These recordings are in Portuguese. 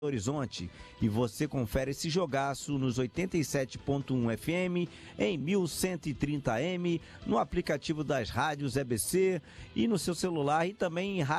Horizonte, e você confere esse jogaço nos 87.1 FM, em 1130M, no aplicativo das rádios EBC e no seu celular, e também em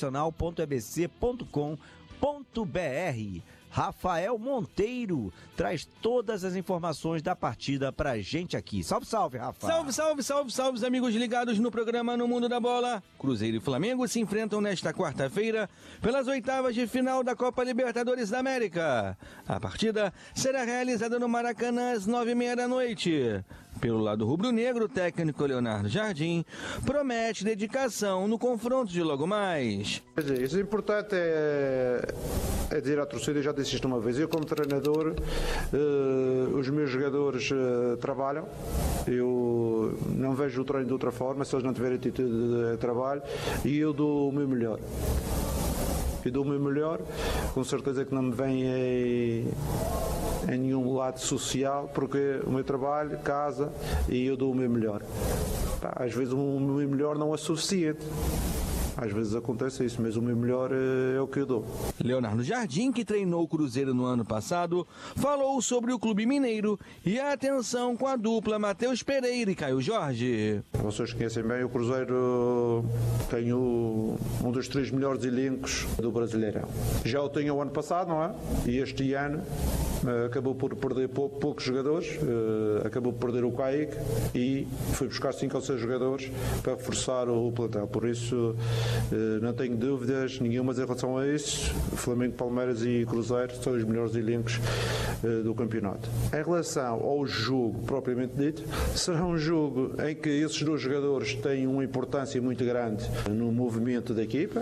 radionacional.ebc.com.br. Rafael Monteiro traz todas as informações da partida pra gente aqui. Salve, salve, Rafa! Salve, amigos ligados no programa No Mundo da Bola. Cruzeiro e Flamengo se enfrentam nesta quarta-feira pelas oitavas de final da Copa Libertadores da América. A partida será realizada no Maracanã às 9h30 da noite. Pelo lado rubro-negro, o técnico Leonardo Jardim promete dedicação no confronto de logo mais. Isso é importante, é dizer à torcida, já disse isto uma vez, eu como treinador, os meus jogadores trabalham, eu não vejo o treino de outra forma, se eles não tiverem atitude de trabalho, e eu dou o meu melhor. Com certeza que não me vem em nenhum lado social, porque o meu trabalho, casa, e eu dou o meu melhor. Às vezes o meu melhor não é suficiente. Às vezes acontece isso, mas o meu melhor é o que eu dou. Leonardo Jardim, que treinou o Cruzeiro no ano passado, falou sobre o clube mineiro e a atenção com a dupla Matheus Pereira e Caio Jorge. Vocês conhecem bem, o Cruzeiro tem um dos 3 melhores elencos do Brasileirão. Já o tinha o ano passado, não é? E este ano acabou por perder poucos jogadores, acabou por perder o Kaique e foi buscar 5 ou 6 jogadores para reforçar o plantel. Por isso não tenho dúvidas nenhumas em relação a isso. Flamengo, Palmeiras e Cruzeiro são os melhores elencos do campeonato. Em relação ao jogo propriamente dito, será um jogo em que esses dois jogadores têm uma importância muito grande no movimento da equipa,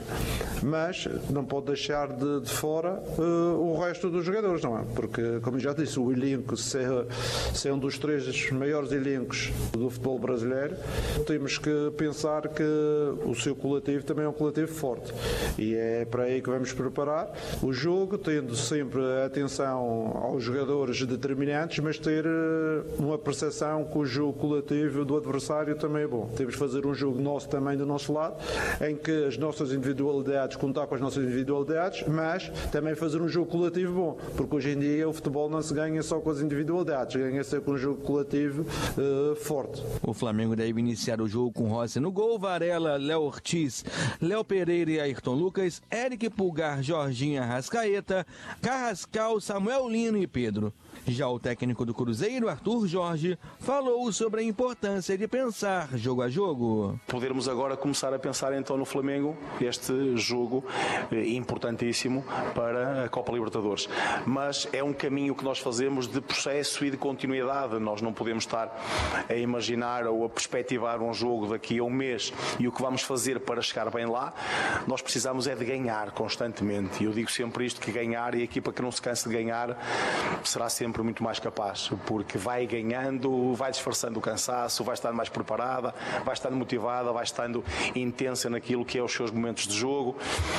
mas não pode deixar de fora o resto dos jogadores, não é? Porque, como já disse, o elenco, se é um dos 3 maiores elencos do futebol brasileiro, temos que pensar que o seu coletivo também é um coletivo forte. E é para aí que vamos preparar o jogo, tendo sempre atenção aos jogadores determinantes, mas ter uma percepção que o jogo coletivo do adversário também é bom. Temos de fazer um jogo nosso também do nosso lado, em que as nossas individualidades, contar com as nossas individualidades, mas também fazer um jogo coletivo bom, porque hoje em dia o futebol não se ganha só com as individualidades, ganha-se com um jogo coletivo forte. O Flamengo deve iniciar o jogo com Rossi no gol, Varela, Léo Ortiz, Léo Pereira e Ayrton Lucas, Eric Pulgar, Jorginho Arrascaeta, Carrascal, Samuel Lino e Pedro. Já o técnico do Cruzeiro, Arthur Jorge, falou sobre a importância de pensar jogo a jogo. Podermos agora começar a pensar então no Flamengo, este jogo importantíssimo para a Copa Libertadores. Mas é um caminho que nós fazemos de processo e de continuidade. Nós não podemos estar a imaginar ou a perspectivar um jogo daqui a um mês e o que vamos fazer para chegar bem lá. Nós precisamos é de ganhar constantemente. E eu digo sempre isto, que ganhar, e a equipa que não se cansa de ganhar será sempre muito mais capaz, porque vai ganhando, vai disfarçando o cansaço, vai estar mais preparada, vai estar motivada, vai estando intensa naquilo que é os seus momentos de jogo.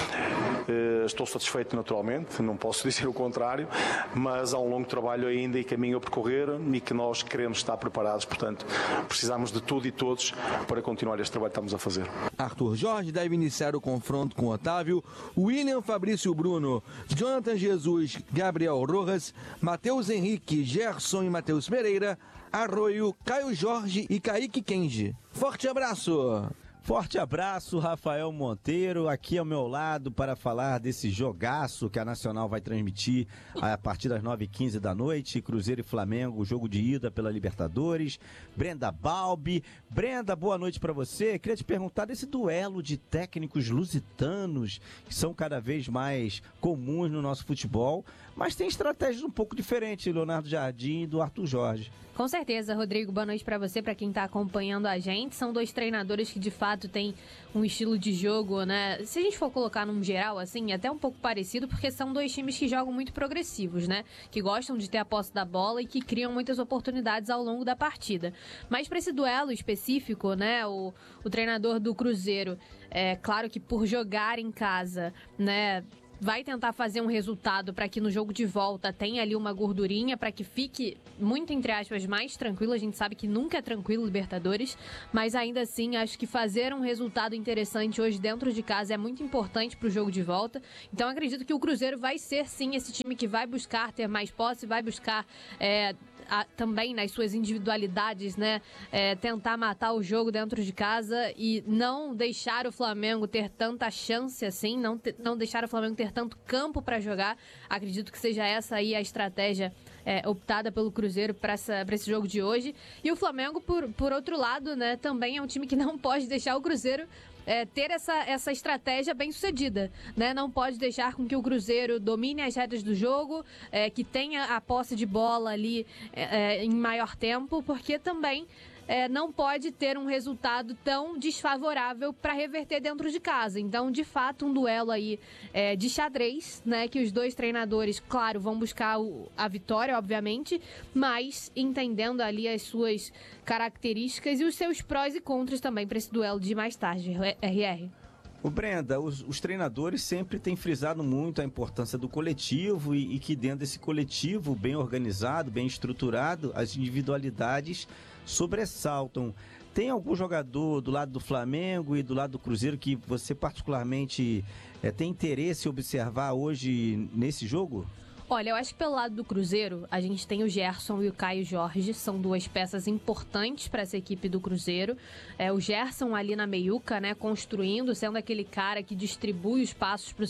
Estou satisfeito naturalmente, não posso dizer o contrário, mas há um longo trabalho ainda e caminho a percorrer e que nós queremos estar preparados, portanto precisamos de tudo e todos para continuar este trabalho que estamos a fazer. Arthur Jorge deve iniciar o confronto com Otávio, William, Fabrício Bruno, Jonathan Jesus, Gabriel Rojas, Matheus Henrique, Gerson e Matheus Pereira, Arroio, Caio Jorge e Kaique Kenji. Forte abraço! Forte abraço, Rafael Monteiro, aqui ao meu lado para falar desse jogaço que a Nacional vai transmitir a partir das 9h15 da noite, Cruzeiro e Flamengo, jogo de ida pela Libertadores. Brenda Balbi. Brenda, boa noite para você. Queria te perguntar desse duelo de técnicos lusitanos, que são cada vez mais comuns no nosso futebol, mas tem estratégias um pouco diferentes, Leonardo Jardim e do Arthur Jorge. Com certeza, Rodrigo, boa noite para você, para quem está acompanhando a gente. São dois treinadores que de fato têm um estilo de jogo, né? Se a gente for colocar num geral, assim, até um pouco parecido, porque são dois times que jogam muito progressivos, né? Que gostam de ter a posse da bola e que criam muitas oportunidades ao longo da partida. Mas para esse duelo específico, né? O treinador do Cruzeiro, é claro que por jogar em casa, né? vai tentar fazer um resultado para que no jogo de volta tenha ali uma gordurinha, para que fique, muito entre aspas, mais tranquilo. A gente sabe que nunca é tranquilo Libertadores, mas ainda assim acho que fazer um resultado interessante hoje dentro de casa é muito importante para o jogo de volta. Então acredito que o Cruzeiro vai ser sim esse time que vai buscar ter mais posse, vai buscar também nas suas individualidades, né, tentar matar o jogo dentro de casa e não deixar o Flamengo ter tanta chance assim, não deixar o Flamengo ter tanto campo para jogar. Acredito que seja essa aí a estratégia optada pelo Cruzeiro para esse jogo de hoje. E o Flamengo, por outro lado, né, também é um time que não pode deixar o Cruzeiro ter essa estratégia bem sucedida, né? Não pode deixar com que o Cruzeiro domine as rédeas do jogo, que tenha a posse de bola ali em maior tempo, porque também não pode ter um resultado tão desfavorável para reverter dentro de casa. Então, de fato, um duelo aí de xadrez, né? Que os dois treinadores, claro, vão buscar a vitória, obviamente, mas entendendo ali as suas características e os seus prós e contras também para esse duelo de mais tarde, RR. O Brenda, os treinadores sempre têm frisado muito a importância do coletivo e que dentro desse coletivo bem organizado, bem estruturado, as individualidades sobressaltam. Tem algum jogador do lado do Flamengo e do lado do Cruzeiro que você particularmente tem interesse em observar hoje nesse jogo? Olha, eu acho que pelo lado do Cruzeiro, a gente tem o Gerson e o Caio Jorge, são duas peças importantes para essa equipe do Cruzeiro. O Gerson ali na meiuca, né, construindo, sendo aquele cara que distribui os passes para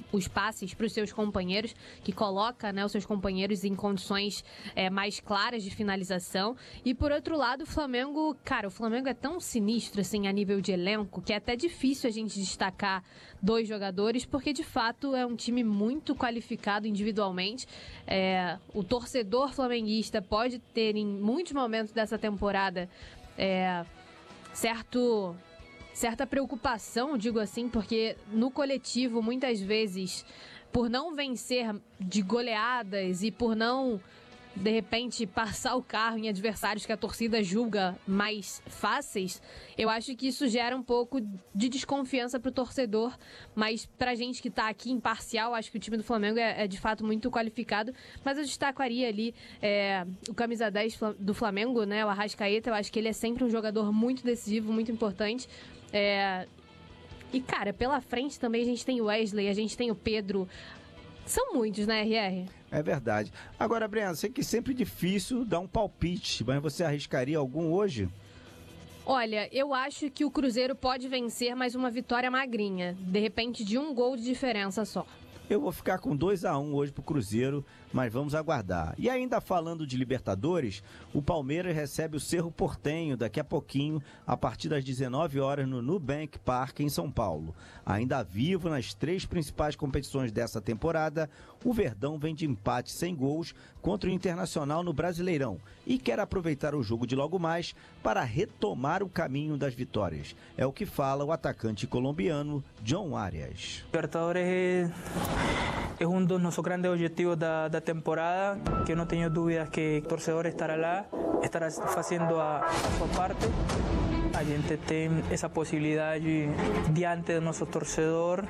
os seus companheiros, que coloca, né, os seus companheiros em condições mais claras de finalização. E por outro lado, o Flamengo, cara, o Flamengo é tão sinistro assim a nível de elenco que é até difícil a gente destacar dois jogadores, porque de fato é um time muito qualificado individualmente. O torcedor flamenguista pode ter em muitos momentos dessa temporada certa preocupação, digo assim, porque no coletivo muitas vezes, por não vencer de goleadas e por não de repente passar o carro em adversários que a torcida julga mais fáceis, eu acho que isso gera um pouco de desconfiança pro torcedor, mas pra gente que tá aqui imparcial, acho que o time do Flamengo é de fato muito qualificado, mas eu destacaria ali o camisa 10 do Flamengo, né, o Arrascaeta. Eu acho que ele é sempre um jogador muito decisivo, muito importante, e cara, pela frente também a gente tem o Wesley, a gente tem o Pedro. São muitos, né, RR? É verdade. Agora, Breno, sei que é sempre difícil dar um palpite, mas você arriscaria algum hoje? Olha, eu acho que o Cruzeiro pode vencer, mas uma vitória magrinha. De repente, de um gol de diferença só. Eu vou ficar com 2-1 hoje pro Cruzeiro, mas vamos aguardar. E ainda falando de Libertadores, o Palmeiras recebe o Cerro Porteño daqui a pouquinho, a partir das 19 horas no Nubank Park, em São Paulo. Ainda vivo nas 3 principais competições dessa temporada, o Verdão vem de empate sem gols contra o Internacional no Brasileirão e quer aproveitar o jogo de logo mais para retomar o caminho das vitórias. É o que fala o atacante colombiano John Arias. Libertadores es uno de nuestros grandes objetivos da temporada, que no tengo dudas que el torcedor estará lá, estará haciendo a su parte. A gente tem essa possibilidade diante do nosso torcedor.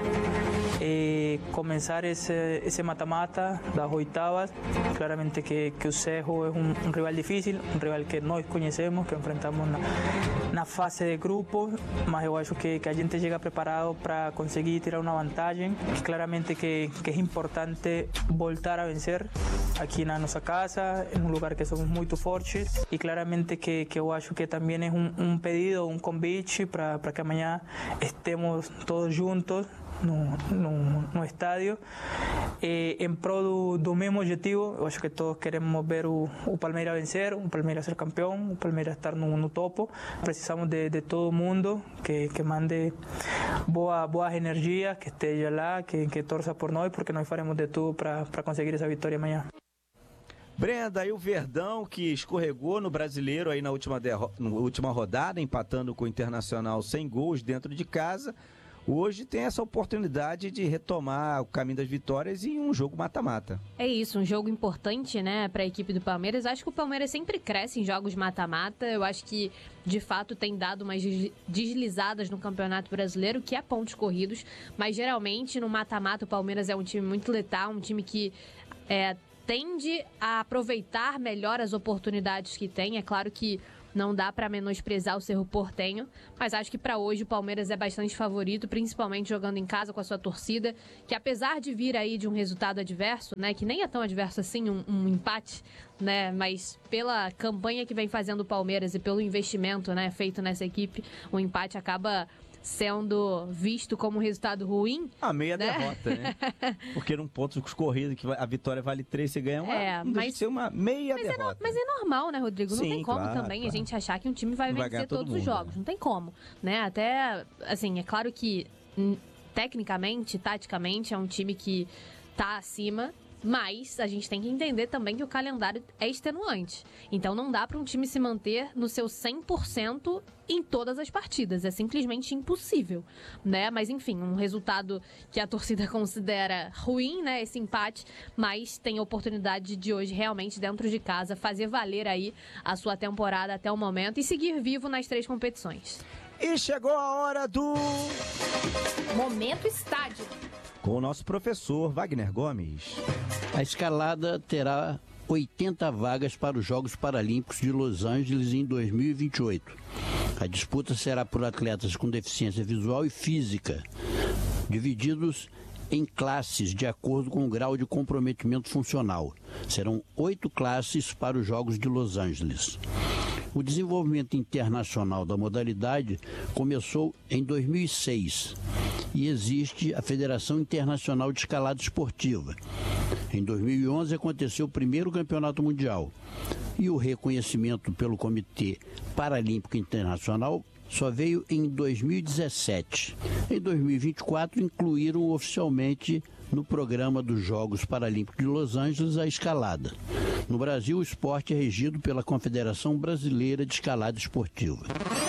Comenzar ese mata-mata, das oitavas. Claramente que o Cerro es un rival difícil, un rival que nós conhecemos, que enfrentamos na fase de grupo, mas eu acho que a gente chega preparado para conseguir tirar uma vantagem. Claramente que é importante voltar a vencer aqui na nossa casa, em um lugar que somos muito fortes, e claramente que eu acho que também é um pedido, um convite para que amanhã estemos todos juntos no estádio, em prol do mesmo objetivo. Eu acho que todos queremos ver o Palmeiras vencer, o Palmeiras ser campeão, o Palmeiras estar no topo. Precisamos de todo mundo que mande boas energias, que esteja lá, que torça por nós, porque nós faremos de tudo para conseguir essa vitória amanhã. Brenda, e o Verdão, que escorregou no Brasileiro aí na última rodada, empatando com o Internacional sem gols dentro de casa. hoje tem essa oportunidade de retomar o caminho das vitórias em um jogo mata-mata. É isso, um jogo importante, né, para a equipe do Palmeiras. Acho que o Palmeiras sempre cresce em jogos mata-mata. Eu acho que, de fato, tem dado umas deslizadas no Campeonato Brasileiro, que é pontos corridos. Mas, geralmente, no mata-mata, o Palmeiras é um time muito letal, um time que tende a aproveitar melhor as oportunidades que tem. É claro que não dá para menosprezar o Cerro Porteño, mas acho que para hoje o Palmeiras é bastante favorito, principalmente jogando em casa com a sua torcida, que apesar de vir aí de um resultado adverso, né, que nem é tão adverso assim, um empate, né, mas pela campanha que vem fazendo o Palmeiras e pelo investimento, né, feito nessa equipe, o empate acaba sendo visto como um resultado ruim. A meia derrota, né? Porque num ponto corrido, que a vitória vale 3, você ganha uma, não deixa de ser uma meia derrota. Mas é normal, né, Rodrigo? Não tem como também a gente achar que um time vai vencer todos os jogos. Não tem como, né? Até, assim, é claro que tecnicamente, taticamente, é um time que tá acima, mas a gente tem que entender também que o calendário é extenuante. Então não dá para um time se manter no seu 100% em todas as partidas. É simplesmente impossível, né? Mas enfim, um resultado que a torcida considera ruim, né? Esse empate, mas tem a oportunidade de hoje realmente dentro de casa fazer valer aí a sua temporada até o momento e seguir vivo nas 3 competições. E chegou a hora do Momento Estádio, com o nosso professor Wagner Gomes. A escalada terá 80 vagas para os Jogos Paralímpicos de Los Angeles em 2028. A disputa será por atletas com deficiência visual e física, divididos em classes de acordo com o grau de comprometimento funcional. Serão 8 classes para os Jogos de Los Angeles. O desenvolvimento internacional da modalidade começou em 2006 e existe a Federação Internacional de Escalada Esportiva. Em 2011 aconteceu o primeiro campeonato mundial e o reconhecimento pelo Comitê Paralímpico Internacional só veio em 2017. Em 2024 incluíram oficialmente no programa dos Jogos Paralímpicos de Los Angeles a escalada. No Brasil, o esporte é regido pela Confederação Brasileira de Escalada Esportiva.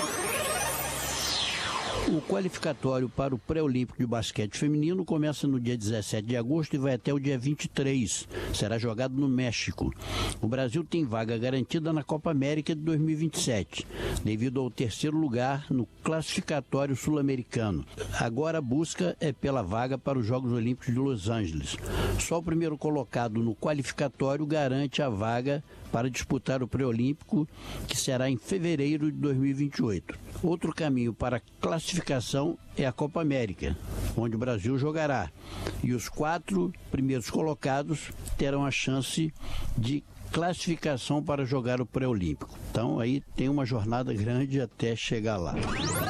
O qualificatório para o pré-olímpico de basquete feminino começa no dia 17 de agosto e vai até o dia 23. Será jogado no México. O Brasil tem vaga garantida na Copa América de 2027, devido ao 3º lugar no classificatório sul-americano. Agora a busca é pela vaga para os Jogos Olímpicos de Los Angeles. Só o primeiro colocado no qualificatório garante a vaga para disputar o pré-olímpico, que será em fevereiro de 2028. Outro caminho para a classificação é a Copa América, onde o Brasil jogará. E os 4 primeiros colocados terão a chance de classificação para jogar o pré-olímpico. Então aí tem uma jornada grande até chegar lá.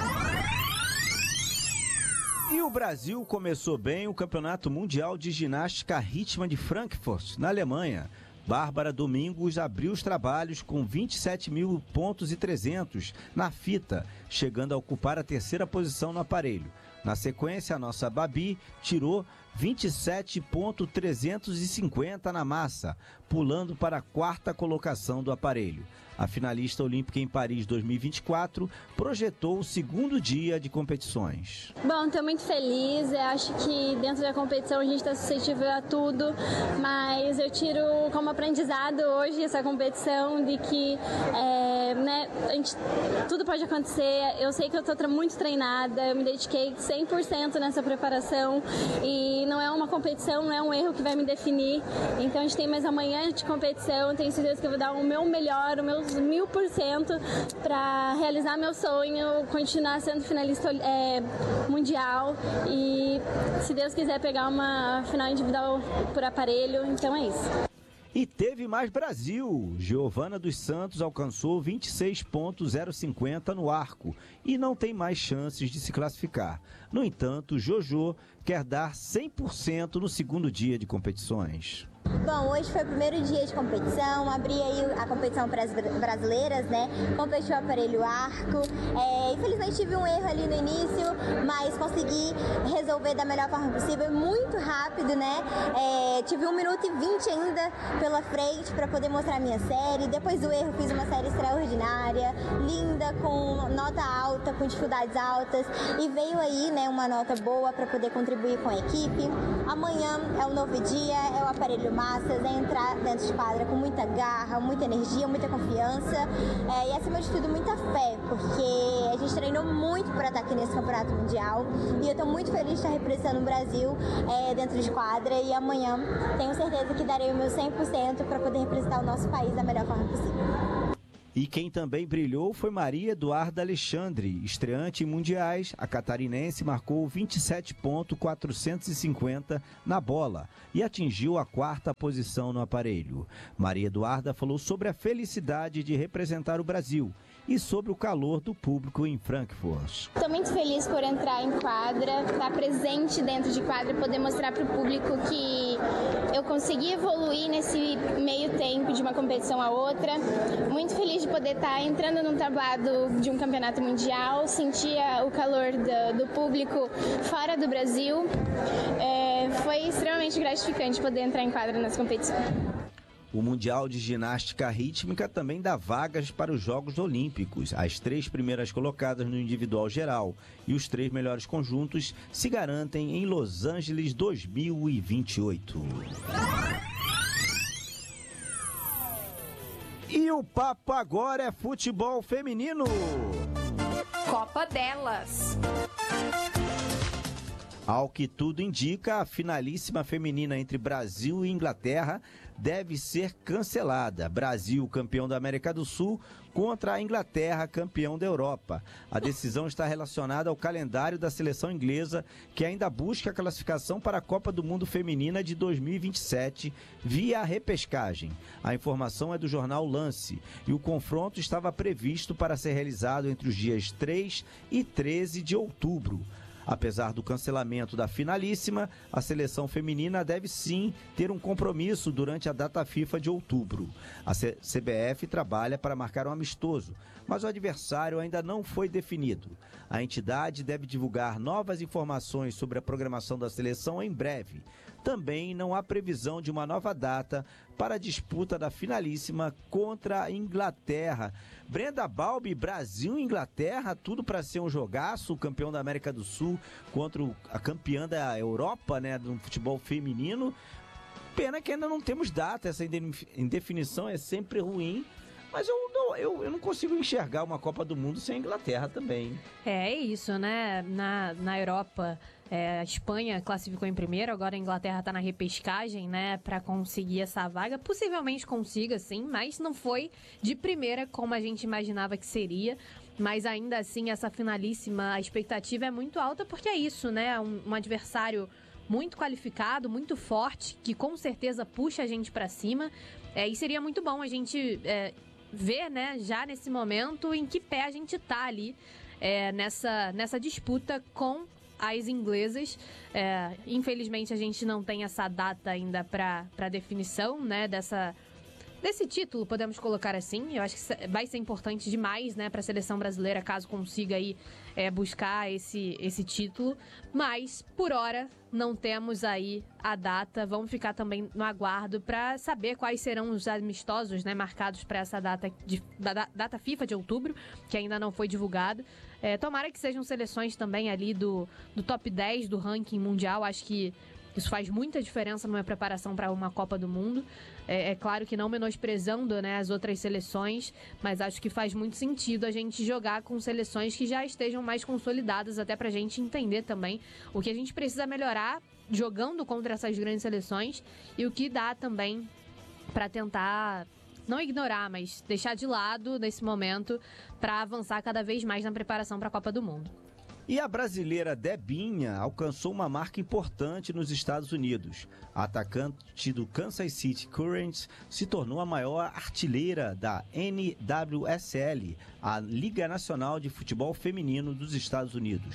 E o Brasil começou bem o Campeonato Mundial de Ginástica Rítmica de Frankfurt, na Alemanha. Bárbara Domingos abriu os trabalhos com 27.000 pontos e 300 na fita, chegando a ocupar a 3ª posição no aparelho. Na sequência, a nossa Babi tirou 27.350 na massa, pulando para a 4ª colocação do aparelho. A finalista olímpica em Paris 2024 projetou o 2º dia de competições. Bom, estou muito feliz. Eu acho que dentro da competição a gente está suscetível a tudo, mas eu tiro como aprendizado hoje essa competição de que tudo pode acontecer. Eu sei que eu estou muito treinada, eu me dediquei 100% nessa preparação e não é uma competição, não é um erro que vai me definir. Então a gente tem mais amanhã de competição, tenho certeza que eu vou dar o meu melhor, o meu 1000% para realizar meu sonho, continuar sendo finalista mundial e, se Deus quiser, pegar uma final individual por aparelho. Então é isso. E teve mais Brasil. Giovana dos Santos alcançou 26.050 no arco e não tem mais chances de se classificar. No entanto, Jojo quer dar 100% no 2º dia de competições. Bom, hoje foi o primeiro dia de competição, abri aí a competição para as brasileiras, né? Competi o aparelho arco. Infelizmente tive um erro ali no início, mas consegui resolver da melhor forma possível, muito rápido, né? Tive 1 minuto e 20 ainda pela frente para poder mostrar a minha série. Depois do erro fiz uma série extraordinária, linda, com nota alta, com dificuldades altas, e veio aí, né, uma nota boa para poder contribuir com a equipe. Amanhã é um novo dia, é o aparelho massas, é entrar dentro de quadra com muita garra, muita energia, muita confiança e acima de tudo muita fé, porque a gente treinou muito para estar aqui nesse campeonato mundial e eu estou muito feliz de estar representando o Brasil dentro de quadra, e amanhã tenho certeza que darei o meu 100% para poder representar o nosso país da melhor forma possível. E quem também brilhou foi Maria Eduarda Alexandre, estreante em mundiais. A catarinense marcou 27,450 na bola e atingiu a 4ª posição no aparelho. Maria Eduarda falou sobre a felicidade de representar o Brasil e sobre o calor do público em Frankfurt. Estou muito feliz por entrar em quadra, estar presente dentro de quadra, poder mostrar para o público que eu consegui evoluir nesse meio tempo de uma competição a outra. Muito feliz de poder estar entrando num tablado de um campeonato mundial, sentir o calor do público fora do Brasil. Foi extremamente gratificante poder entrar em quadra nessa competição. O Mundial de Ginástica Rítmica também dá vagas para os Jogos Olímpicos. As 3 primeiras colocadas no individual geral e os 3 melhores conjuntos se garantem em Los Angeles 2028. E o papo agora é futebol feminino. Copa delas. Ao que tudo indica, a finalíssima feminina entre Brasil e Inglaterra deve ser cancelada. Brasil, campeão da América do Sul, contra a Inglaterra, campeão da Europa. A decisão está relacionada ao calendário da seleção inglesa, que ainda busca a classificação para a Copa do Mundo Feminina de 2027 via repescagem. A informação é do jornal Lance e o confronto estava previsto para ser realizado entre os dias 3 e 13 de outubro. Apesar do cancelamento da finalíssima, a seleção feminina deve sim ter um compromisso durante a data FIFA de outubro. A CBF trabalha para marcar um amistoso, mas o adversário ainda não foi definido. A entidade deve divulgar novas informações sobre a programação da seleção em breve. Também não há previsão de uma nova data para a disputa da finalíssima contra a Inglaterra. Brenda Balbi, Brasil e Inglaterra, tudo para ser um jogaço, o campeão da América do Sul contra a campeã da Europa, né, do futebol feminino. Pena que ainda não temos data, essa indefinição é sempre ruim. Mas eu não consigo enxergar uma Copa do Mundo sem a Inglaterra também. É isso, né? Na Europa, a Espanha classificou em primeiro, agora a Inglaterra está na repescagem, né? Para conseguir essa vaga. Possivelmente consiga, sim, mas não foi de primeira como a gente imaginava que seria. Mas ainda assim, essa finalíssima, a expectativa é muito alta, porque é isso, né? Um adversário muito qualificado, muito forte, que com certeza puxa a gente para cima. E seria muito bom a gente ver, né, já nesse momento, em que pé a gente tá ali nessa disputa com as inglesas. Infelizmente a gente não tem essa data ainda para definição, né, desse título, podemos colocar assim. Eu acho que vai ser importante demais, né, para a seleção brasileira, caso consiga aí buscar esse título. Mas, por hora, não temos aí a data. Vamos ficar também no aguardo para saber quais serão os amistosos, né, marcados para essa data data FIFA de outubro, que ainda não foi divulgado. Tomara que sejam seleções também ali do top 10 do ranking mundial. Acho que isso faz muita diferença numa preparação para uma Copa do Mundo. É claro que não menosprezando, né, as outras seleções, mas acho que faz muito sentido a gente jogar com seleções que já estejam mais consolidadas, até para a gente entender também o que a gente precisa melhorar jogando contra essas grandes seleções e o que dá também para tentar não ignorar, mas deixar de lado nesse momento para avançar cada vez mais na preparação para a Copa do Mundo. E a brasileira Debinha alcançou uma marca importante nos Estados Unidos. A atacante do Kansas City Currents se tornou a maior artilheira da NWSL, a Liga Nacional de Futebol Feminino dos Estados Unidos.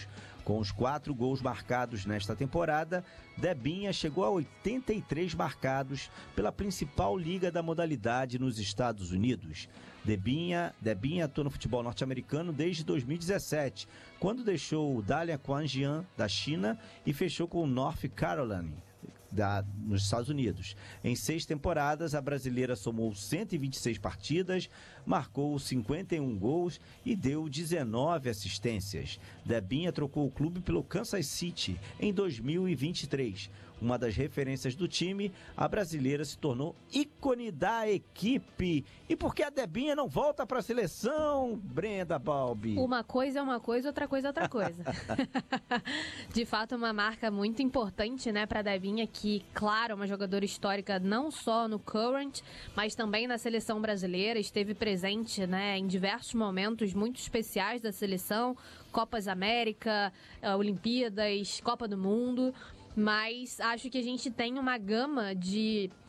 Com os 4 gols marcados nesta temporada, Debinha chegou a 83 marcados pela principal liga da modalidade nos Estados Unidos. Debinha atua no futebol norte-americano desde 2017, quando deixou o Dalian Quanjian da China e fechou com o North Carolina, nos Estados Unidos. Em 6 temporadas, a brasileira somou 126 partidas, marcou 51 gols e deu 19 assistências. Debinha trocou o clube pelo Kansas City em 2023. Uma das referências do time, a brasileira se tornou ícone da equipe. E por que a Debinha não volta para a seleção, Brenda Balbi? Uma coisa é uma coisa, outra coisa é outra coisa. De fato, uma marca muito importante, né, para a Debinha, que, claro, é uma jogadora histórica não só no Current, mas também na seleção brasileira. Esteve presente, né, em diversos momentos muito especiais da seleção, Copas América, Olimpíadas, Copa do Mundo. Mas acho que a gente tem uma gama de